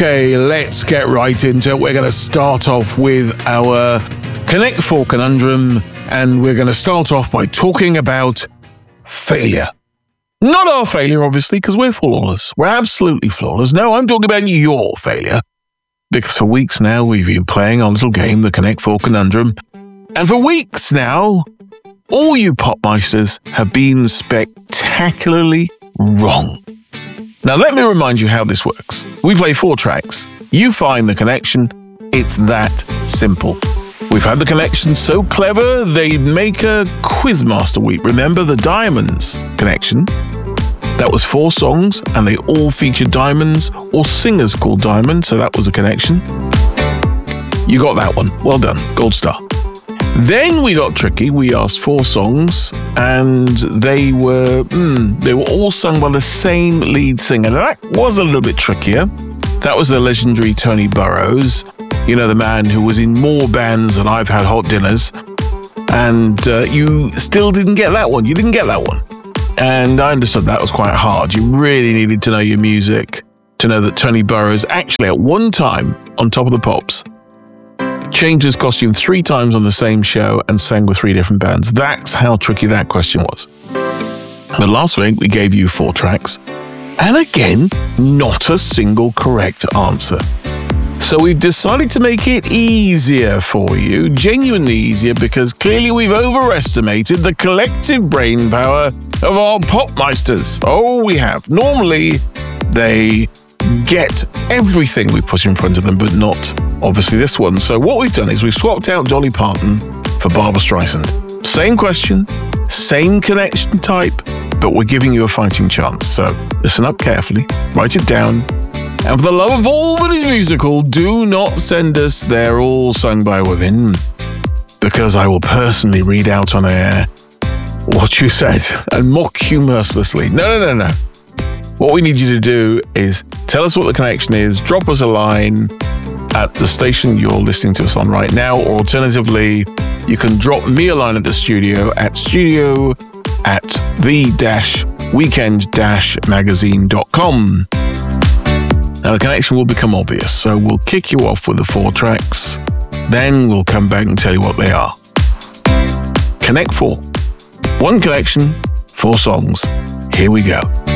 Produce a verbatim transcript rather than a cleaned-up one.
Okay, let's get right into it. We're going to start off with our Connect four conundrum, and we're going to start off by talking about failure. Not our failure, obviously, because we're flawless. We're absolutely flawless. No, I'm talking about your failure. Because for weeks now, we've been playing our little game, the Connect four conundrum. And for weeks now, all you popmeisters have been spectacularly wrong. Now, let me remind you how this works. We play four tracks. You find the connection. It's that simple. We've had the connection so clever, they make a Quizmaster week. Remember the Diamonds connection? That was four songs, and they all featured diamonds, or singers called Diamond, so that was a connection. You got that one. Well done. Gold star. Then we got tricky. We asked four songs, and they were mm, they were all sung by the same lead singer. Now, that was a little bit trickier. That was the legendary Tony Burrows. You know, the man who was in more bands than I've had hot dinners. And uh, you still didn't get that one. You didn't get that one. And I understood that was quite hard. You really needed to know your music to know that Tony Burrows actually at one time on Top of the Pops changed his costume three times on the same show and sang with three different bands. That's how tricky that question was. But last week we gave you four tracks, and again, not a single correct answer. So we've decided to make it easier for you, genuinely easier, because clearly we've overestimated the collective brain power of our popmeisters. Oh, we have. Normally, they get everything we put in front of them, but not, obviously, this one. So what we've done is we've swapped out Dolly Parton for Barbra Streisand. Same question, same connection type, but we're giving you a fighting chance. So listen up carefully, write it down, and for the love of all that is musical, do not send us "They're All Sung by Women," because I will personally read out on air what you said and mock you mercilessly. No, no, no, no. What we need you to do is tell us what the connection is, drop us a line at the station you're listening to us on right now, or alternatively, you can drop me a line at the studio at studio at the dash weekend dash magazine dot com. Now, the connection will become obvious, so we'll kick you off with the four tracks. Then we'll come back and tell you what they are. Connect four. One connection, four songs. Here we go.